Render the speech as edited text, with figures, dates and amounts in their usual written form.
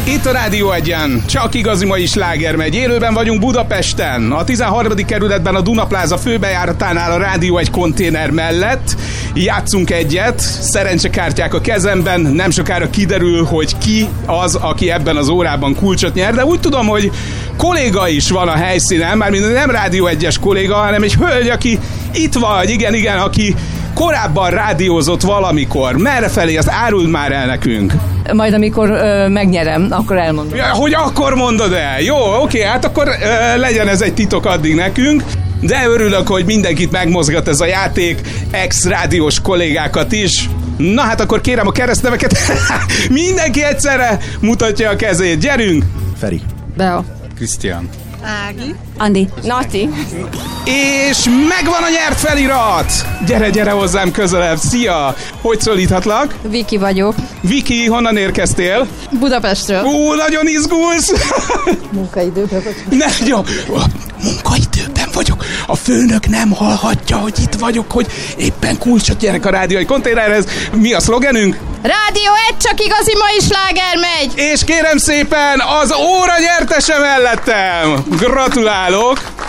Itt a Rádió Egyen, csak igazi mai sláger megy. Élőben vagyunk Budapesten, a 13. kerületben a Dunapláza főbejáratánál a Rádió Egy konténer mellett. Játszunk egyet, szerencsekártyák a kezemben, nem sokára kiderül, hogy ki az, aki ebben az órában kulcsot nyer, de úgy tudom, hogy kolléga is van a helyszínen, mármint nem Rádió Egyes kolléga, hanem egy hölgy, aki itt van, igen, aki korábban rádiózott valamikor. Merre felé? Azt áruld már el nekünk. Majd amikor megnyerem, akkor elmondom. Ja, hogy akkor mondod el? Jó, oké, hát akkor legyen ez egy titok addig nekünk. De örülök, hogy mindenkit megmozgat ez a játék, ex-rádiós kollégákat is. Na hát akkor kérem a keresztneveket. Mindenki egyszerre mutatja a kezét. Gyerünk! Feri. Bea. Krisztián. Ági. Andi. Nati. És megvan a nyert felirat! Gyere hozzám közelebb. Szia! Hogy szólíthatlak? Viki vagyok. Viki, honnan érkeztél? Budapestről. Nagyon izgulsz! Munkaidőben vagyok. Ne, jó. Munkaidőben vagyok. A főnök nem hallhatja, hogy itt vagyok, hogy éppen kulcsot nyerek a Rádió Egy konténerhez. Mi a szlogenünk? Rádió Egy, csak igazi mai sláger megy! És kérem szépen, az óra nyertese mellettem! Gratulálok!